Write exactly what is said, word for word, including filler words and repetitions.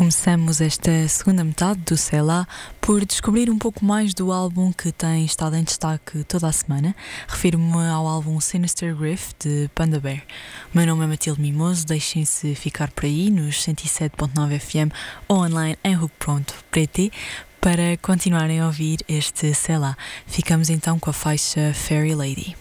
Começamos esta segunda metade do Sei Lá por descobrir um pouco mais do álbum que tem estado em destaque toda a semana. Refiro-me ao álbum Sinister Griff, de Panda Bear. O meu nome é Matilde Mimoso, deixem-se ficar por aí nos cento e sete ponto nove F M ou online em ruc ponto pt para continuarem a ouvir este Sei Lá. Ficamos então com a faixa Fairy Lady.